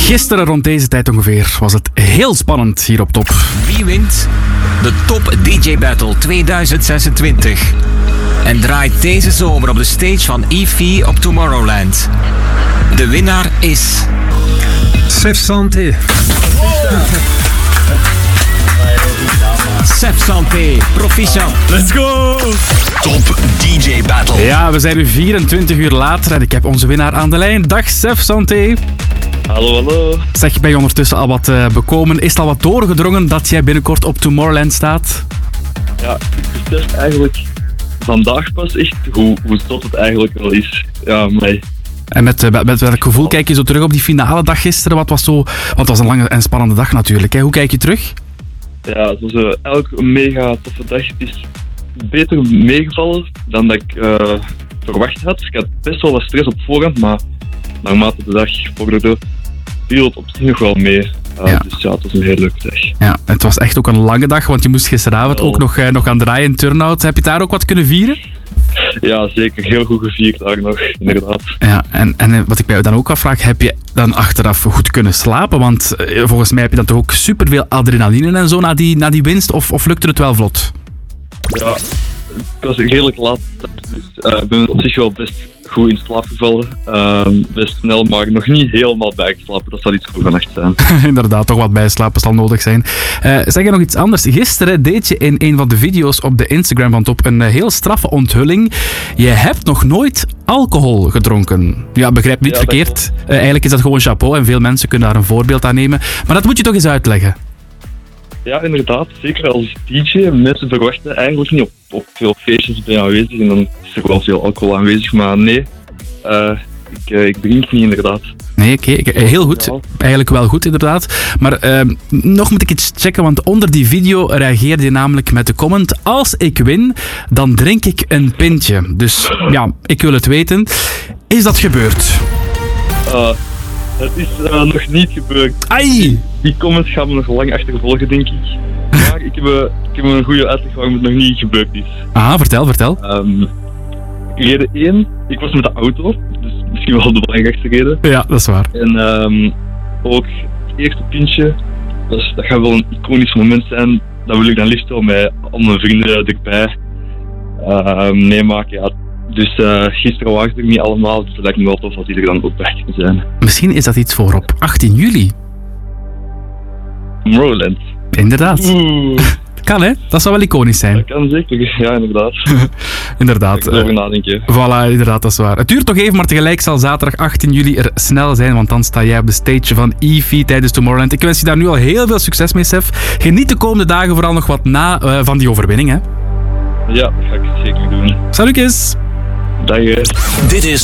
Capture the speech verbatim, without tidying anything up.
Gisteren rond deze tijd ongeveer was het heel spannend hier op Top. Wie wint de Top D J Battle tweeduizend zesentwintig en draait deze zomer op de stage van Eefy op Tomorrowland? De winnaar is... Sef Santé. Sef Santé, proficiat. Let's go! Top D J Battle. Ja, we zijn nu vierentwintig uur later en ik heb onze winnaar aan de lijn. Dag Sef Santé. Hallo, hallo. Zeg, ben je ondertussen al wat uh, bekomen? Is het al wat doorgedrongen dat jij binnenkort op Tomorrowland staat? Ja, ik besef eigenlijk vandaag pas echt hoe, hoe zot het eigenlijk wel is. Ja, maar... En met, uh, met welk gevoel kijk je zo terug op die finale dag gisteren? Wat was zo... Want het was een lange en spannende dag natuurlijk. Hè? Hoe kijk je terug? Ja, het was uh, elk een mega toffe dag. Het is beter meegevallen dan dat ik uh, verwacht had. Ik had best wel wat stress op voorhand, maar naarmate de dag vorderde, viel het op zich nog wel mee. Uh, Ja. Dus ja, het was een hele leuke dag. Ja, het was echt ook een lange dag, want je moest gisteravond Wel. ook nog, uh, nog gaan draaien in turnout. Heb je daar ook wat kunnen vieren? Ja, zeker. Heel goed gevierd daar nog, inderdaad. Ja, en, en uh, wat ik mij dan ook afvraag, heb je dan achteraf goed kunnen slapen? Want uh, volgens mij heb je dan toch ook superveel adrenaline en zo na die, na die winst, of, of lukte het wel vlot? Ja, het was redelijk laat, dus uh, ik ben op zich wel best goed in slaap gevallen. Uh, best snel, maar nog niet helemaal bijgeslapen. Dat zal iets voor vannacht zijn. Inderdaad, toch wat bijslapen zal nodig zijn. Uh, zeg je nog iets anders? Gisteren deed je in een van de video's op de Instagram van Top een uh, heel straffe onthulling. Je hebt nog nooit alcohol gedronken. Ja, begrijp niet Ja, dat verkeerd. Uh, eigenlijk is dat gewoon chapeau en veel mensen kunnen daar een voorbeeld aan nemen. Maar dat moet je toch eens uitleggen. Ja, inderdaad. Zeker als D J. Mensen verwachten eigenlijk niet op, op veel feestjes ben je aanwezig en dan is er wel veel alcohol aanwezig. Maar nee, uh, ik, uh, ik drink niet inderdaad. Nee, oké. Okay. Heel goed. Eigenlijk wel goed, inderdaad. Maar uh, nog moet ik iets checken, want onder die video reageerde je namelijk met de comment: als ik win, dan drink ik een pintje. Dus ja, ik wil het weten. Is dat gebeurd? Uh, het is uh, nog niet gebeurd. Ai! Die comments gaan me nog lang achtervolgen, denk ik. Maar ik heb, uh, ik heb een goede uitleg waarom het nog niet gebeurd is. Ah, vertel, vertel. Um, reden één, ik was met de auto, dus misschien wel de belangrijkste reden. Ja, dat is waar. En um, ook het eerste pintje, dat, is, dat gaat wel een iconisch moment zijn. Dat wil ik dan liefst wel met al mijn vrienden erbij uh, meemaken. Ja. Dus uh, gisteren waren ze er niet allemaal, dus het lijkt me wel tof dat die er dan ook bij kunnen zijn. Misschien is dat iets voor op achttien juli. Tomorrowland. Inderdaad. Oeh, Kan, hè? Dat zou wel iconisch zijn. dat kan zeker. Ja, inderdaad. Inderdaad. Ik ga erover nadenken. Voilà, inderdaad, dat is waar. Het duurt nog even, maar tegelijk zal zaterdag achttien juli er snel zijn, want dan sta jij op de stage van Eefy tijdens Tomorrowland. Ik wens je daar nu al heel veel succes mee, Sef. Geniet de komende dagen vooral nog wat na uh, van die overwinning, hè. Ja, dat ga ik zeker doen. Salutjes! Dag. Dit is